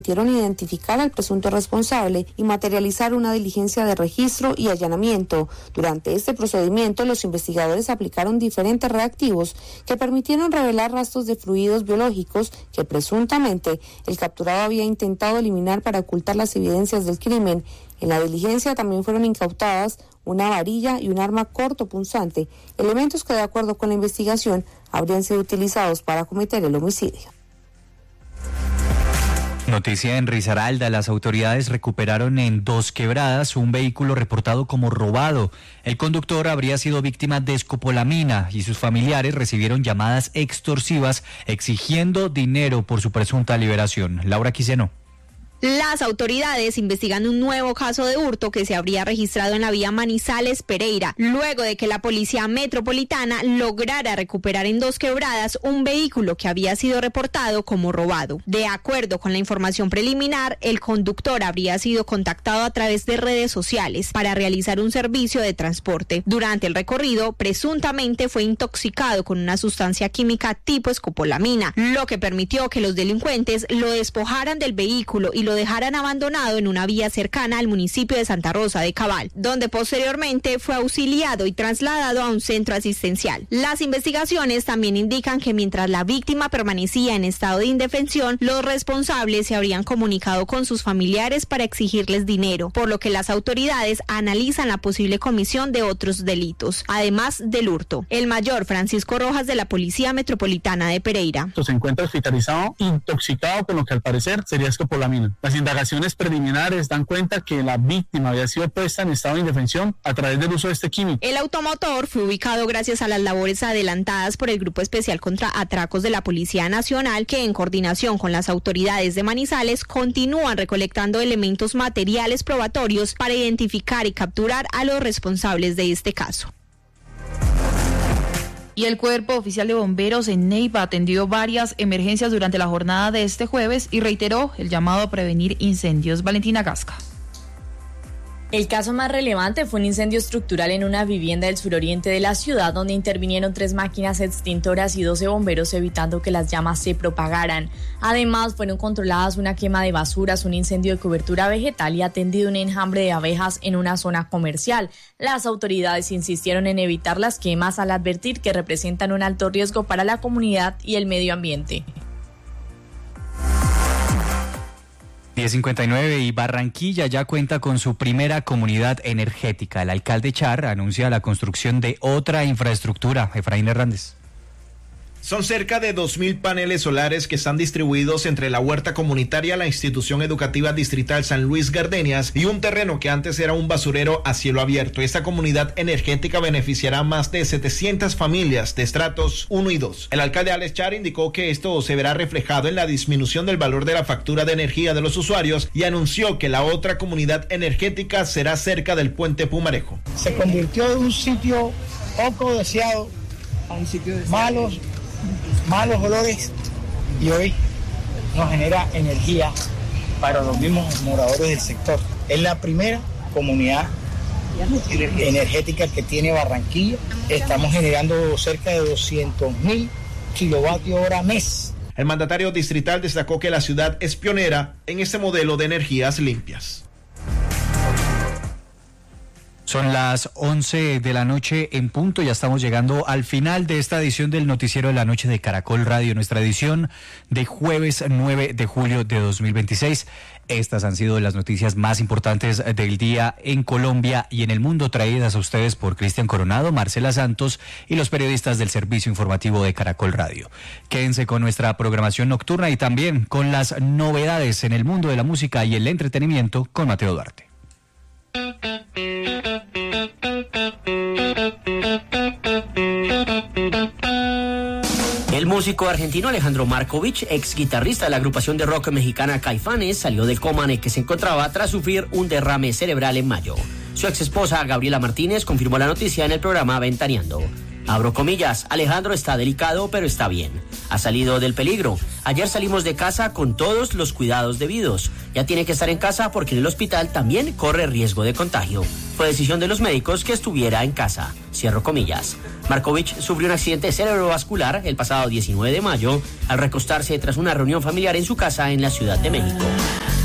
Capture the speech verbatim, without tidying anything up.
permitieron identificar al presunto responsable y materializar una diligencia de registro y allanamiento. Durante este procedimiento, los investigadores aplicaron diferentes reactivos que permitieron revelar rastros de fluidos biológicos que presuntamente el capturado había intentado eliminar para ocultar las evidencias del crimen. En la diligencia también fueron incautadas una varilla y un arma cortopunzante, elementos que de acuerdo con la investigación habrían sido utilizados para cometer el homicidio. Noticia en Risaralda, las autoridades recuperaron en Dos Quebradas un vehículo reportado como robado. El conductor habría sido víctima de escopolamina y sus familiares recibieron llamadas extorsivas exigiendo dinero por su presunta liberación. Laura Quiseno. Las autoridades investigan un nuevo caso de hurto que se habría registrado en la vía Manizales-Pereira, luego de que la Policía Metropolitana lograra recuperar en Dos Quebradas un vehículo que había sido reportado como robado. De acuerdo con la información preliminar, el conductor habría sido contactado a través de redes sociales para realizar un servicio de transporte. Durante el recorrido, presuntamente fue intoxicado con una sustancia química tipo escopolamina, lo que permitió que los delincuentes lo despojaran del vehículo y lo lo dejaran abandonado en una vía cercana al municipio de Santa Rosa de Cabal, donde posteriormente fue auxiliado y trasladado a un centro asistencial. Las investigaciones también indican que mientras la víctima permanecía en estado de indefensión, los responsables se habrían comunicado con sus familiares para exigirles dinero, por lo que las autoridades analizan la posible comisión de otros delitos, además del hurto. El mayor Francisco Rojas de la Policía Metropolitana de Pereira. Se encuentra hospitalizado, intoxicado con lo que al parecer sería escopolamina. Las indagaciones preliminares dan cuenta que la víctima había sido puesta en estado de indefensión a través del uso de este químico. El automotor fue ubicado gracias a las labores adelantadas por el Grupo Especial contra Atracos de la Policía Nacional, que en coordinación con las autoridades de Manizales continúan recolectando elementos materiales probatorios para identificar y capturar a los responsables de este caso. Y el Cuerpo Oficial de Bomberos en Neiva atendió varias emergencias durante la jornada de este jueves y reiteró el llamado a prevenir incendios. Valentina Gasca. El caso más relevante fue un incendio estructural en una vivienda del suroriente de la ciudad, donde intervinieron tres máquinas extintoras y doce bomberos, evitando que las llamas se propagaran. Además, fueron controladas una quema de basuras, un incendio de cobertura vegetal y atendido un enjambre de abejas en una zona comercial. Las autoridades insistieron en evitar las quemas al advertir que representan un alto riesgo para la comunidad y el medio ambiente. diez cincuenta y nueve y Barranquilla ya cuenta con su primera comunidad energética. El alcalde Char anuncia la construcción de otra infraestructura. Efraín Hernández. Son cerca de dos mil paneles solares que están distribuidos entre la huerta comunitaria, la institución educativa distrital San Luis Gardenias y un terreno que antes era un basurero a cielo abierto. Esta comunidad energética beneficiará a más de setecientas familias de estratos uno y dos. El alcalde Alex Char indicó que esto se verá reflejado en la disminución del valor de la factura de energía de los usuarios y anunció que la otra comunidad energética será cerca del puente Pumarejo. Se convirtió en un sitio poco deseado, a un sitio deseado. malos malos olores, y hoy nos genera energía para los mismos moradores del sector. Es la primera comunidad energética que tiene Barranquilla. Estamos generando cerca de doscientos mil kilovatios hora mes. El mandatario distrital destacó que la ciudad es pionera en este modelo de energías limpias. Son las once de la noche en punto, ya estamos llegando al final de esta edición del Noticiero de la Noche de Caracol Radio, nuestra edición de jueves nueve de julio de dos mil veintiséis. Estas han sido las noticias más importantes del día en Colombia y en el mundo, traídas a ustedes por Cristian Coronado, Marcela Santos y los periodistas del Servicio Informativo de Caracol Radio. Quédense con nuestra programación nocturna y también con las novedades en el mundo de la música y el entretenimiento con Mateo Duarte. El músico argentino Alejandro Markovich, ex guitarrista de la agrupación de rock mexicana Caifanes, salió del coma en el que se encontraba tras sufrir un derrame cerebral en mayo. Su ex esposa Gabriela Martínez confirmó la noticia en el programa Ventaneando. Abro comillas, Alejandro está delicado, pero está bien. Ha salido del peligro. Ayer salimos de casa con todos los cuidados debidos. Ya tiene que estar en casa porque en el hospital también corre riesgo de contagio. Fue decisión de los médicos que estuviera en casa. Cierro comillas. Markovich sufrió un accidente cerebrovascular el pasado diecinueve de mayo al recostarse tras una reunión familiar en su casa en la Ciudad de México.